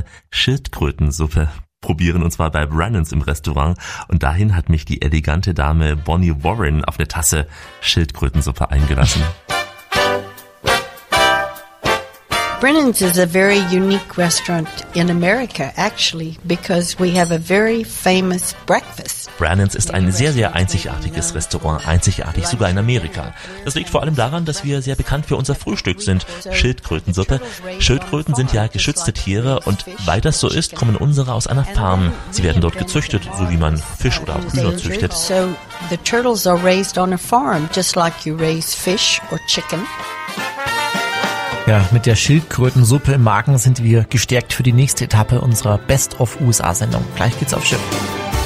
leckere Schildkrötensuppe probieren, und zwar bei Brannans im Restaurant. Und dahin hat mich die elegante Dame Bonnie Warren auf eine Tasse Schildkrötensuppe eingelassen. Brannan's is a very unique restaurant in America, actually, because we have a very famous breakfast. Brannan's ist ein sehr, sehr einzigartiges Restaurant, einzigartig sogar in Amerika. Das liegt vor allem daran, dass wir sehr bekannt für unser Frühstück sind, Schildkrötensuppe. Schildkröten sind ja geschützte Tiere und weil das so ist, kommen unsere aus einer Farm. Sie werden dort gezüchtet, so wie man Fisch oder auch Hühner züchtet. So the turtles are raised on a farm, just like you raise fish or chicken. Ja, mit der Schildkrötensuppe im Magen sind wir gestärkt für die nächste Etappe unserer Best-of-USA-Sendung. Gleich geht's auf Schiff.